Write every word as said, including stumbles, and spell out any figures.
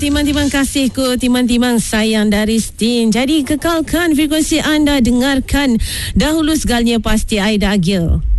timang-timang kasihku, timang-timang sayang dari Stin. Jadi kekalkan frekuensi anda, dengarkan dahulu segalanya pasti Aida Agil.